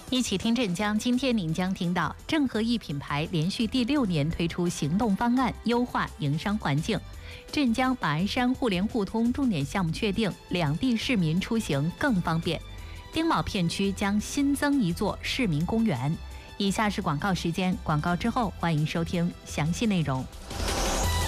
一起听镇江，今天您将听到正和益品牌连续第6年推出行动方案，优化营商环境。镇江马鞍山互联互通重点项目确定，两地市民出行更方便。丁卯片区将新增一座市民公园。以下是广告时间，广告之后欢迎收听详细内容。